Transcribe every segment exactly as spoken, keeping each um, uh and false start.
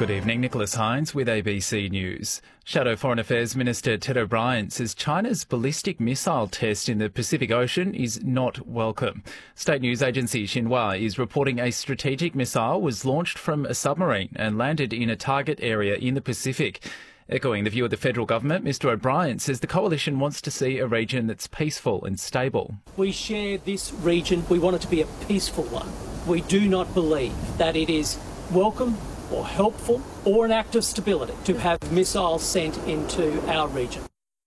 Good evening, Nicholas Hines with A B C News. Shadow Foreign Affairs Minister Ted O'Brien says China's ballistic missile test in the Pacific Ocean is not welcome. State news agency Xinhua is reporting a strategic missile was launched from a submarine and landed in a target area in the Pacific. Echoing the view of the federal government, Mr O'Brien says the coalition wants to see a region that's peaceful and stable. We share this region. We want it to be a peaceful one. We do not believe that it is welcome or helpful or an act of stability to have missiles sent into our region.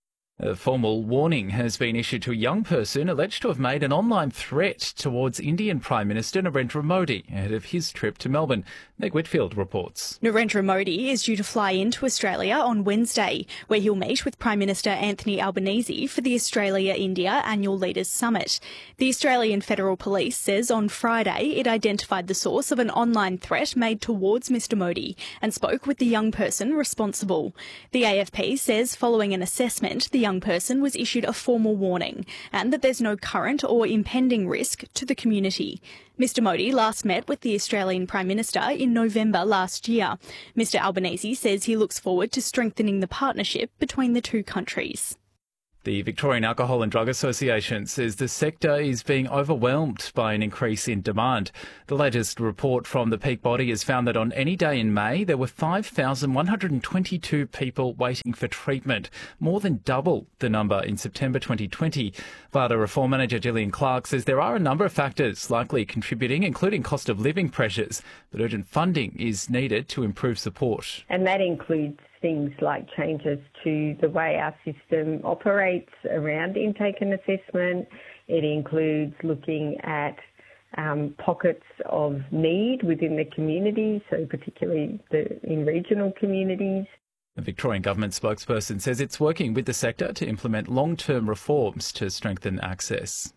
A formal warning has been issued to a young person alleged to have made an online threat towards Indian Prime Minister Narendra Modi ahead of his trip to Melbourne. Meg Whitfield reports. Narendra Modi is due to fly into Australia on Wednesday, where he'll meet with Prime Minister Anthony Albanese for the Australia-India Annual Leaders Summit. The Australian Federal Police says on Friday it identified the source of an online threat made towards Mr Modi and spoke with the young person responsible. The A F P says following an assessment, the young person was issued a formal warning and that there's no current or impending risk to the community. Mr Modi last met with the Australian Prime Minister in November last year. Mr Albanese says he looks forward to strengthening the partnership between the two countries. The Victorian Alcohol and Drug Association says the sector is being overwhelmed by an increase in demand. The latest report from the peak body has found that on any day in May, there were five thousand one hundred twenty-two people waiting for treatment, more than double the number in September twenty twenty. VADA Reform Manager Gillian Clark says there are a number of factors likely contributing, including cost of living pressures, but urgent funding is needed to improve support. And that includes things like changes to the way our system operates around intake and assessment. It includes looking at um, pockets of need within the community, so particularly the, in regional communities. The Victorian Government spokesperson says it's working with the sector to implement long-term reforms to strengthen access.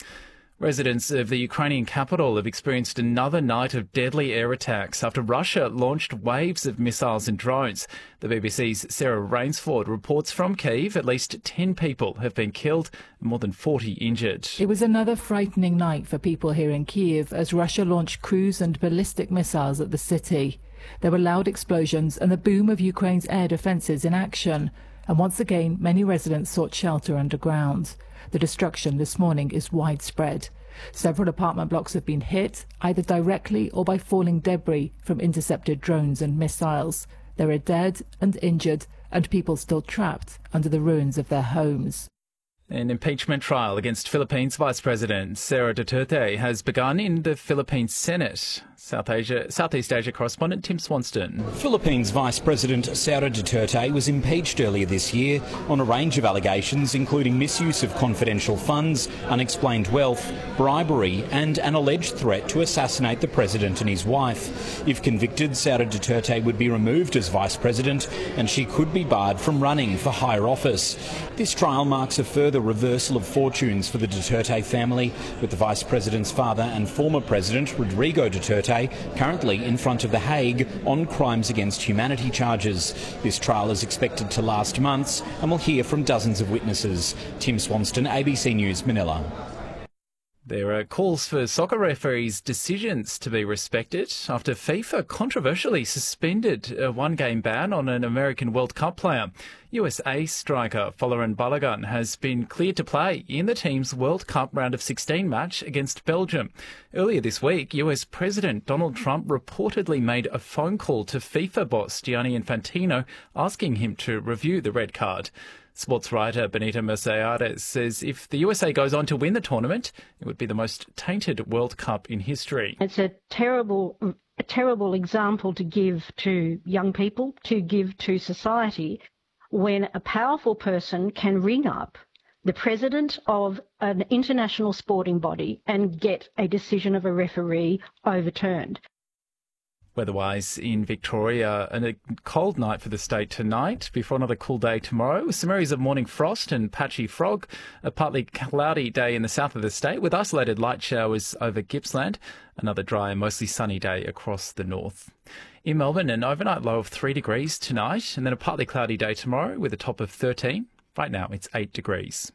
Residents of the Ukrainian capital have experienced another night of deadly air attacks after Russia launched waves of missiles and drones. The B B C's Sarah Rainsford reports from Kyiv at least ten people have been killed and more than forty injured. It was another frightening night for people here in Kyiv as Russia launched cruise and ballistic missiles at the city. There were loud explosions and the boom of Ukraine's air defences in action. And once again, many residents sought shelter underground. The destruction this morning is widespread. Several apartment blocks have been hit, either directly or by falling debris from intercepted drones and missiles. There are dead and injured and people still trapped under the ruins of their homes. An impeachment trial against Philippines Vice President Sara Duterte has begun in the Philippines Senate. South Asia, Southeast Asia correspondent Tim Swanston. Philippines Vice President Sara Duterte was impeached earlier this year on a range of allegations, including misuse of confidential funds, unexplained wealth, bribery and an alleged threat to assassinate the president and his wife. If convicted, Sara Duterte would be removed as Vice President and she could be barred from running for higher office. This trial marks a further reversal of fortunes for the Duterte family, with the Vice President's father and former President Rodrigo Duterte currently in front of The Hague on crimes against humanity charges. This trial is expected to last months and will hear from dozens of witnesses. Tim Swanston, A B C News, Manila. There are calls for soccer referees' decisions to be respected after FIFA controversially suspended a one-game ban on an American World Cup player. U S A striker Folarin Balogun has been cleared to play in the team's World Cup round of sixteen match against Belgium. Earlier this week, U S President Donald Trump reportedly made a phone call to FIFA boss Gianni Infantino asking him to review the red card. Sports writer Benita Mercedes says if the U S A goes on to win the tournament, it would be the most tainted World Cup in history. It's a terrible, a terrible example to give to young people, to give to society, when a powerful person can ring up the president of an international sporting body and get a decision of a referee overturned. Weather-wise in Victoria, and a cold night for the state tonight before another cool day tomorrow with some areas of morning frost and patchy fog. A partly cloudy day in the south of the state with isolated light showers over Gippsland. Another dry and mostly sunny day across the north. In Melbourne, an overnight low of three degrees tonight and then a partly cloudy day tomorrow with a top of thirteen. Right now it's eight degrees.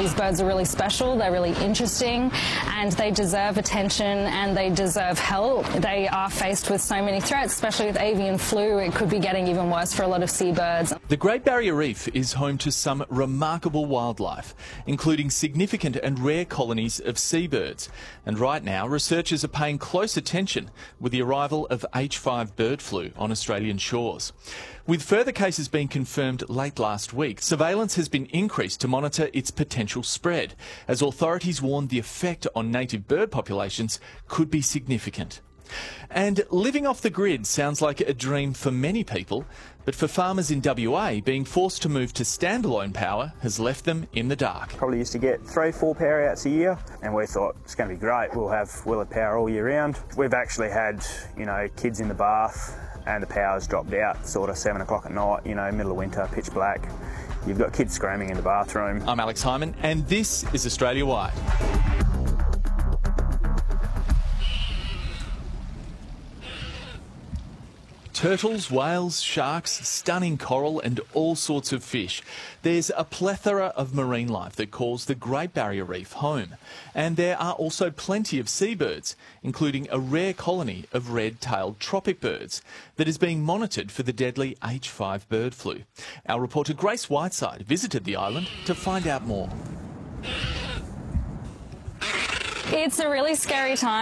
These birds are really special, they're really interesting, and they deserve attention and they deserve help. They are faced with so many threats, especially with avian flu. It could be getting even worse for a lot of seabirds. The Great Barrier Reef is home to some remarkable wildlife, including significant and rare colonies of seabirds. And right now, researchers are paying close attention with the arrival of H five bird flu on Australian shores. With further cases being confirmed late last week, surveillance has been increased to monitor its potential spread, as authorities warned the effect on native bird populations could be significant. And living off the grid sounds like a dream for many people, but for farmers in W A, being forced to move to standalone power has left them in the dark. Probably used to get three, four power outs a year, and we thought it's going to be great. We'll have Willa power all year round. We've actually had, you know, kids in the bath, and the power's dropped out, sort of seven o'clock at night, you know, middle of winter, pitch black. You've got kids screaming in the bathroom. I'm Alex Hyman, and this is Australia Wide. Turtles, whales, sharks, stunning coral and all sorts of fish. There's a plethora of marine life that calls the Great Barrier Reef home. And there are also plenty of seabirds, including a rare colony of red-tailed tropic birds that is being monitored for the deadly H five bird flu. Our reporter Grace Whiteside visited the island to find out more. It's a really scary time.